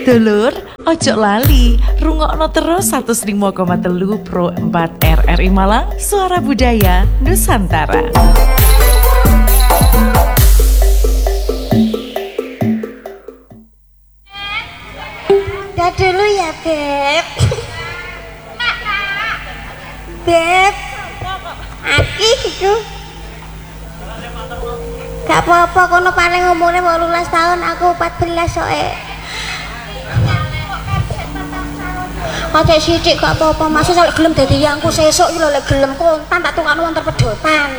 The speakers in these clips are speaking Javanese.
Sedulur, ojo lali, rungokno terus 105,3 Pro 4 RRI Malang, Suara Budaya Nusantara. Udah dulu ya, Beb. Beb, Aki itu gak apa-apa, kono paling umurnya 18 tahun, aku 14 soe. Aja sithik gak apa-apa, masa sampe gelem dadi yangku sesuk iki lho, lek gelem kontan tak tukakno wong terpedotan.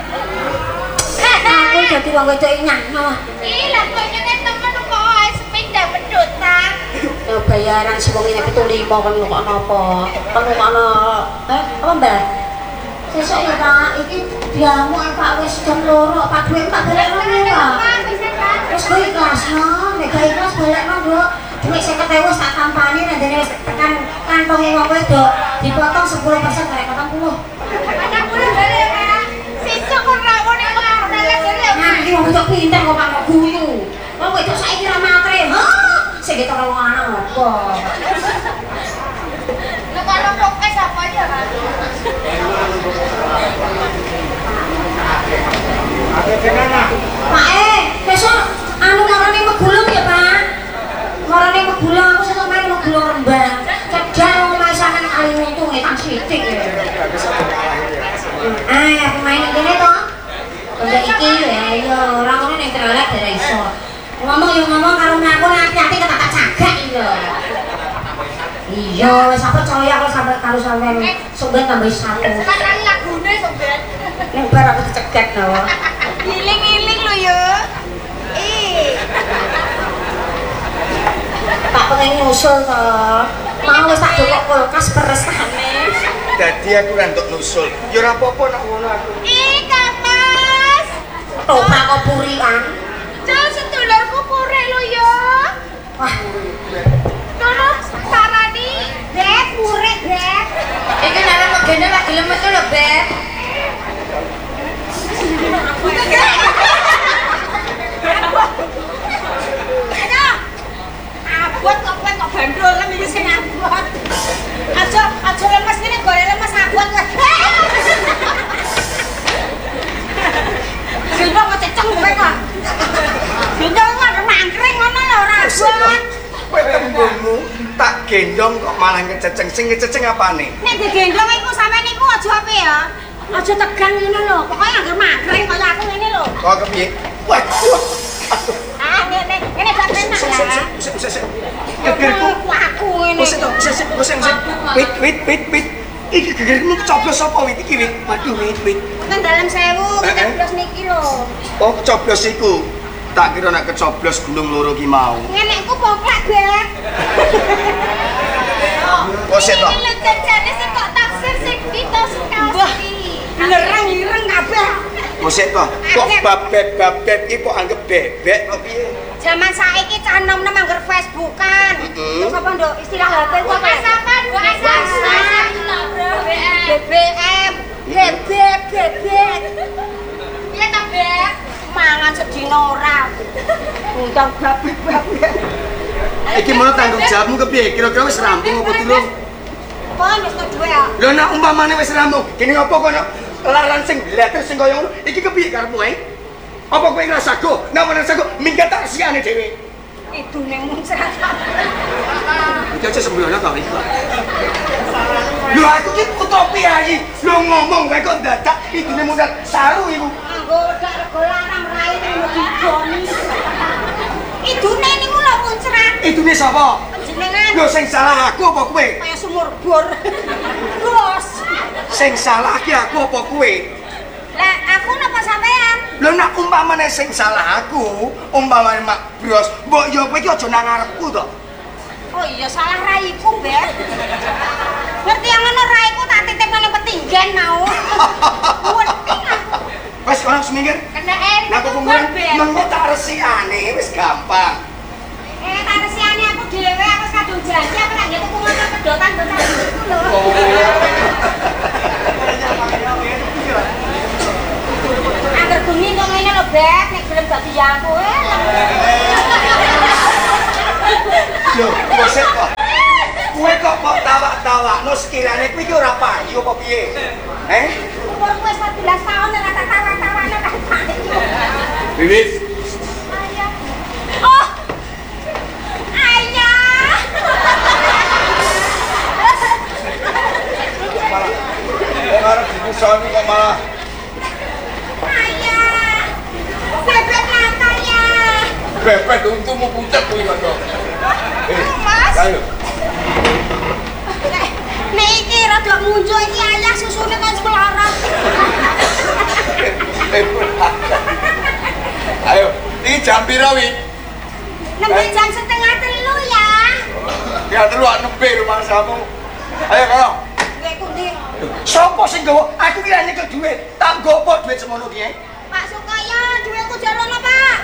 Aku dadi wong wedok nyanyi. Ih, lah kok nyeneng temen kok ae sepeda pedotan. Ya bayaran sing wong ini 75 kon kok napa? Kon kono apa Mbak? Sesuk ya Pak, iki diamu Pak wis jam 2, Pak duwe tak balekno ya. Wis kowe ikhlasno, nek gak ikhlas balekno, Nduk. Duit 50.000 tak tampani nandene wis tekan kantonge wong wedok, dipotong 10% karek 40. Ada kurang balik ya. Sesuk kon ra ngene kok balik balik. Nah, iki wong wedok pinter kok Pak guyu. Wong wedok saiki ra matre. Hah? Sing ketok wong lanang apa? Lah kalau pokoknya siapa aja kan? Pak besok anu ngarani megulung ya Pak. Ngarani megulung aku sesuk main megulung Rembang. Cedhak omahe sampean kali untung tang sithik ya. Aku main kene to. Udah iki ya yo ora ngono ning trelek dhewe iso. Ngomong yo ngomong karo aku hati-hati ketak cagak iya. Iya, wis apa percaya aku sampe karo sampean sobat tambah 1. Sekarang lagune sobat. Nek bar aku dicegat lho. Iling-iling lho ya. Tak pengen nyusul to. Mau wis tak delok kulkas peresane. Dadi aku ra entuk nusul. Ya ora apa-apa nek ngono aku. Ih, Kamas. Topak kok purian. Jangan sedulurku pure lho ya. Wah, Terus sarani, Beb, pure, Beb. iki nek megene lak gelem metu lho, Beb. Abot kok kowe kok bandrolan iki sing abot. Aja lemes ngene gore lemes abot kowe. Silva kok ceceng kowe kok. Gendong kok mangkring ngono lho ora abot. Kowe tembungmu tak gendong kok malah ngececeng. Sing ngececeng apane? Nek digendong iku sampean niku aja apa ya? Aja tegang ngene lho. Pokoke anggere mangkring kaya aku ngene lho. Kok kepiye? Waduh. Ah, ngene gak enak lah. Gegerku Aku ngene. Sik. Wit. Iki gegermu coblos apa wit iki wit? Waduh wit. Kan dalam 1000 kita blos niki lho. Oh, coblos iku. Tak kira nek kecoblos gunung loro ki mau. Ngenekku poplak, Beb. Kok sik to? Iki lho jajane sing kok taksir sing ditos kaosi. Ngereng-ireng kabeh. Kok sik to? Kok babet iki kok anggap bebek kok piye? Zaman saiki cah nom-nom anggar Facebookan. Terus apa, Nduk? Istilah HP ku apa? WhatsApp-an, BBM, bebek. Piye to, Beb? Mangan sedina ora. Undang babek. Iki mau tanggung jawabmu kepiye? Kira-kira wis rampung apa durung? Pon wis duwe ya. Lho nek umpamane wis rampung, kene apa kono larang sing letter sing kaya ngono, iki kepiye karepmu ae? Apa kowe ngrasa go? Napa ngrasa go? Minggat tak siane dhewe. Idune muncrat. Iki aja sembrono to iki. Lho aku ki utopi ae. Lho ngomong wae kok dadak idune muncrat saru iku. Anggo dak rego larang raine digoni. Idune niku lho muncrat. Idune sapa? Jenengan. Lho sing salah aku apa kowe? Kaya sumur bor. Bos. Sing salah ki aku apa kowe? Lah aku napa sampean? Lho nek umpamane sing salah aku, umpamane Mak Bros, mbok yo kowe iki aja nang ngarepku to. Oh iya salah raiku, Beb. Ngerti yang ngono raiku tak titipno ning petinggan mau. Weting aku. Wes ora usah minggir. Kenaan. Nah kok kemudian mengko tak resikane wis gampang. Tak resiane aku dhewe aku wis kadung janji aku lak nggih tuku motor pedotan-pedotan iku lho. Angger bengi kok ngene lho, Beb, nek gelem dadi yangku. Lho, bosek kok. Kowe kok tawak-tawakno sekirane kuwi ora payu apa piye? Umurku wis 14 tahun ora tak tawa-tawakno kan payu. Wiwit. Ayah. Oh. Ayah. Arep dikusoni kok malah. Ayah. Bebek langka ya. Bebek untumu pucet kuwi kok. Mas. Ayo. Nek iki rada muncul iki ayah susune kok sepelaran. Ayo, ini jam piro wi? Nembe jam 2:30 ya. Ya telu nembe rumah samu. Ayo kalau. Nggih kundi. Sopo sing nggawa? Aku kira nyekel dhuwit. Tak nggopo dhuwit semono ki. Pak Sukaya, dhuwitku jalono, Pak.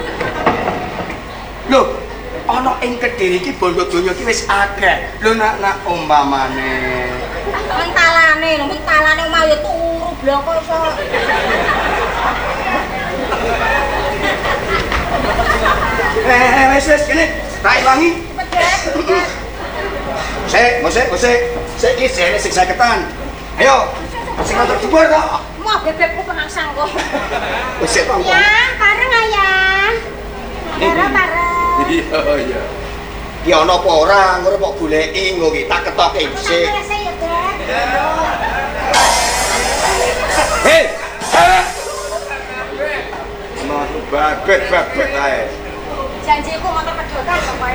Lho, ana ing Kediri iki bondo donya ki wis akeh. Lho nak umpamane. Mentalane omah ya turu bloko iso. Wis kene. Tak ilangi. Sik, Sik iki jene sing saketan. Ayo. Sing antar dhuwur to. Mau bebekku penangsang kok. Wis sik, Pak. Ya, bareng ayah. Bareng. Iya. Ki ana apa ora? Ngono kok goleki nggo ki tak ketoke sik. Ya, Dek. Hei. Mas babet ae. Janjiku motor pedotan kok wae.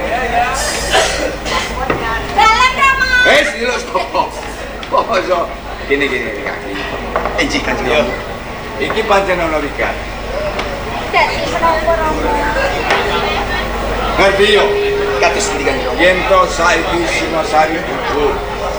Dalan Rama. Silus kok. Kok iso gini kaki. Enji kanjeng. Iki pancen ana wikan. Dadi menapa Rama? Ngerti yo. Kados pundi kanjeng? Yen to saiki Singasari gugur.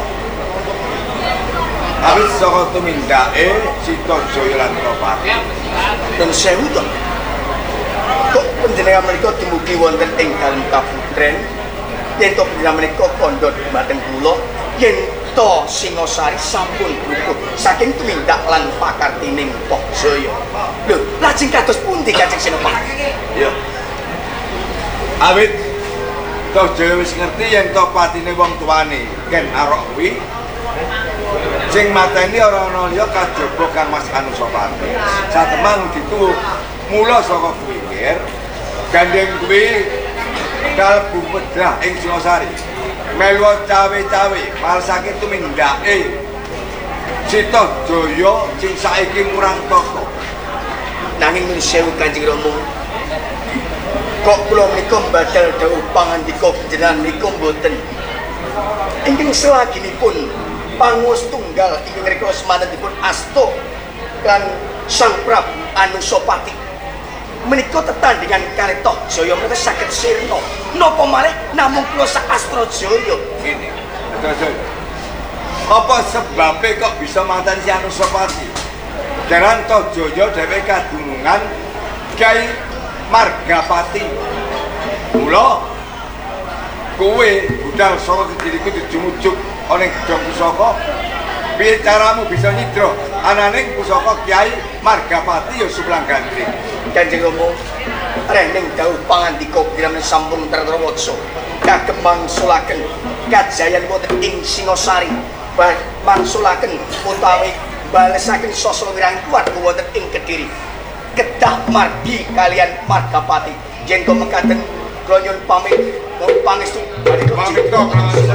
Awit saka tumindake Sitajaya lan Tropati. Dan sewu to. Kok panjenengan menika dumugi wonten ing dalem kaputren? Yen to panjenengan menika kandha dhumateng kula, yen to Singasari sampun gugur saking tumindak lan pakartining Tajaya. Lho, lajeng kados pundi Kanjeng Senopati? Iya. Awit Tajaya wis ngerti yen to patine wong tuane Ken Arok kuwi sing mateni ora ana liya kajaba Kang Mas Anusapati. Satemang dituwuh mula saka kuwir gandeng kuwi kalbu pedrah ing Singasari. Melu cawe-cawe palsake tumindake Sitajaya sing saiki murang tata. Nanging nun sewu Kanjeng Rama. Kok kula menika badal dawuh pangandika panjenengan menika mboten. Ingkang selajengipun panguwas tunggal ingkang rika semantenipun Asta lan Sang Prabu Anusapati. Menika tetandhingan kalih Tajaya menika saged sirna. Napa malih namung kula sak Astrajaya. Ngene. Tajaya. Apa sebabe kok bisa mantan si Anusapati? Jaran Tajaya dhewe kadunungan Kyai Margapati. Mula kowe budal saka Kediriku dijumujuk ana ing gedhong pusaka. Piye caramu bisa nyidra ananing pusaka Kyai Margapati ya suplang gandring. Kanjeng Rama, rening dawuh pangandika kirane sampun tertrawatsa. Kagem mangsulaken kajayan wonten ing Singasari, mangsulaken utawi balesaken sosro wirang kuat wonten ing Kediri. Kedah margi kalian Margapati. Yen kok mekaten kula nyuwun pamit mohon pangestu badhe Pamit kok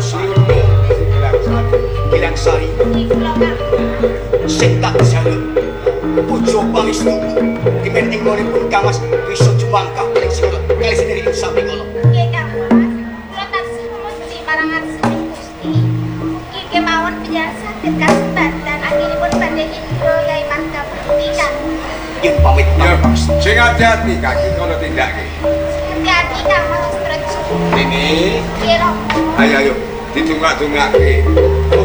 Gilang Sari. Sing tak jaluk pujo pangestu kimen ing monipun Kang Mas bisa jumangkah ing sira kali sendiri ing samping kula. Nggih, Kang Mas. Kula taksih mesti marang Arsining Gusti. Mugi kemawon biasa kesempatan akhiripun badhe indra Kyai Margapati Kang. Yen pamit Ya, Mas. sing hati-hati kaki kalau tindake. Hati-hati Kang Mas Praja. Ini, Nggih, Rama. ayo ditungak-tungake.